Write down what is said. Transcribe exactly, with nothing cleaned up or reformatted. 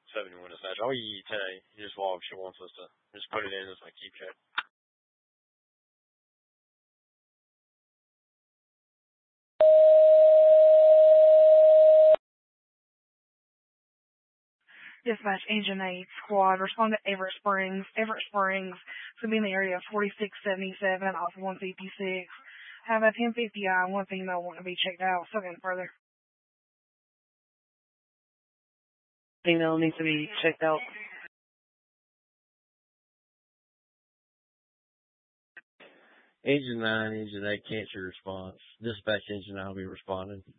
seventy-one dispatch. I'll E ten A. Just log. She wants us to just put it in as my keep check. Dispatch Engine eight Squad, respond to Everett Springs. Everett Springs should be in the area of forty-six seventy-seven off one fifty-six. Have a ten fifty I, one female wanting to be checked out. Second further. Female needs to be checked out. Engine nine, Engine eight, can't your response. Dispatch Engine nine will be responding.